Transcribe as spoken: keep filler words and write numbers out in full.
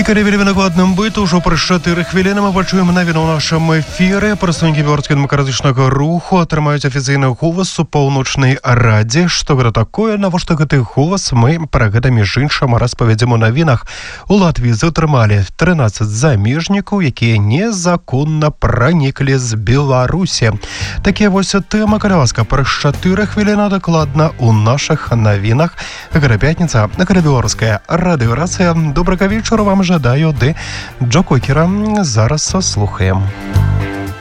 І коли вільві накладним бити, уже про чотири хвилини ми почуємо новини у нашому ефірі. Представники Білоруського демократичного руху отримають офіційний голос у Паўночнай Раді. Што гэта такое? Навошта гэты голос? Мы пра гэта між іншым распавядзем у навінах. У Латвіі затрымалі трынаццаць замежнікаў, якія незаконна праніклі з Беларусі. Такія вось тэмы, каля ласка, пра чотири хвилини дакладна у наших навінах. Гэта пятніца, гэта беларуская радыёрацыя. Добрага вечора вам жадаю, ды Джо Кокера. Зараз слухаем.